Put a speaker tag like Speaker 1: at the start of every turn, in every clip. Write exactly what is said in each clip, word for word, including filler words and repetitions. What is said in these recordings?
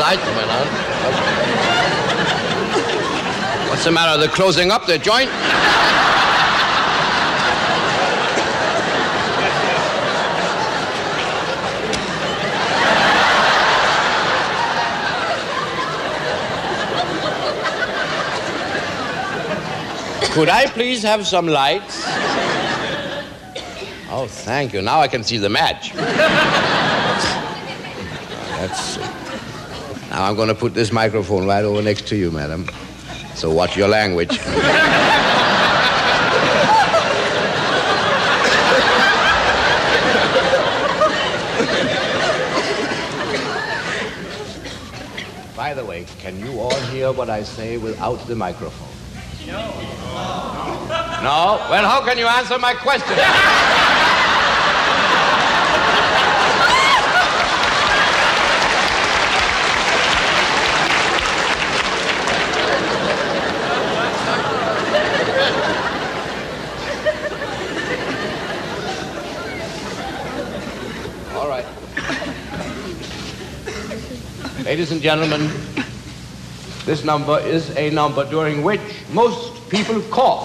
Speaker 1: lights went on. What's the matter? They're closing up their joint? Could I please have some lights? Oh, thank you. Now I can see the match. That's... Now I'm going to put this microphone right over next to you, madam. So watch your language. By the way, can you all hear what I say without the microphone? No. No? Well, how can you answer my question? All right. Ladies and gentlemen, this number is a number during which most people cough.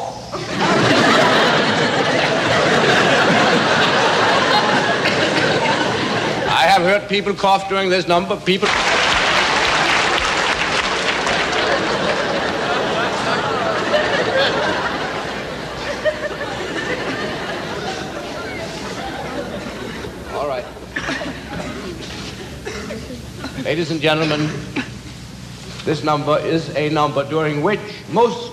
Speaker 1: I have heard people cough during this number. People... All right. Ladies and gentlemen, this number is a number during which most